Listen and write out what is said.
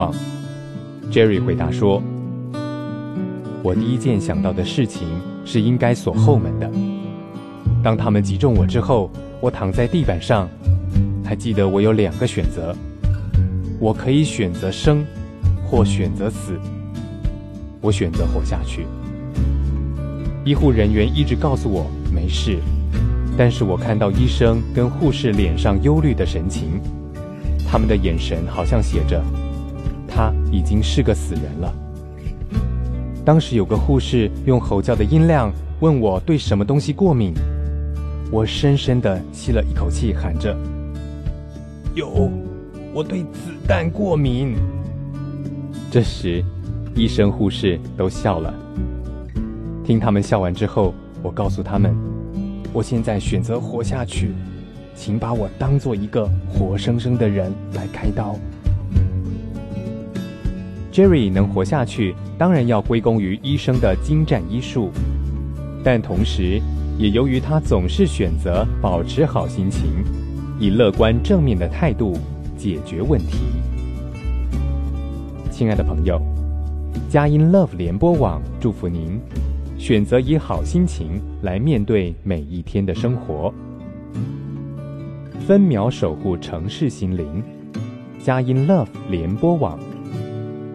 Jerry 回答说，我第一件想到的事情是应该锁后门的。当他们击中我之后，我躺在地板上，还记得我有2个选择，我可以选择生或选择死。我选择活下去。医护人员一直告诉我没事，但是我看到医生跟护士脸上忧虑的神情，他们的眼神好像写着他已经是个死人了。当时有个护士用吼叫的音量问我对什么东西过敏，我深深地吸了一口气，喊着我对子弹过敏。这时医生护士都笑了。听他们笑完之后，我告诉他们，我现在选择活下去，请把我当作一个活生生的人来开刀。Jerry 能活下去，当然要归功于医生的精湛医术，但同时也由于他总是选择保持好心情，以乐观正面的态度解决问题。亲爱的朋友，佳音 Love 联播网祝福您，选择以好心情来面对每一天的生活，分秒守护城市心灵。佳音 Love 联播网。